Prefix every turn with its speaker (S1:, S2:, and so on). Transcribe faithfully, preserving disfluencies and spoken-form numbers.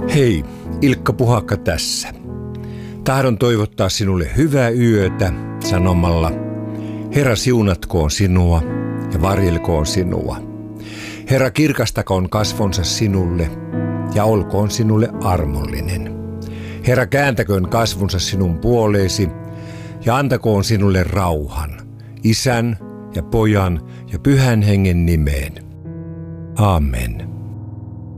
S1: Hei, Ilkka Puhakka tässä. Tahdon toivottaa sinulle hyvää yötä sanomalla: Herra siunatkoon sinua ja varjelkoon sinua. Herra kirkastakoon kasvonsa sinulle ja olkoon sinulle armollinen. Herra kääntäköön kasvonsa sinun puoleesi ja antakoon sinulle rauhan, Isän ja Pojan ja Pyhän Hengen nimeen. Amen.